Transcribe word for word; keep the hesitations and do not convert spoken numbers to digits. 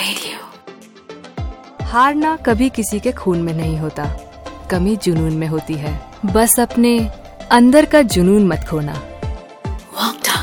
Radio. हारना कभी किसी के खून में नहीं होता, कमी जुनून में होती है। बस अपने अंदर का जुनून मत खोना। Walked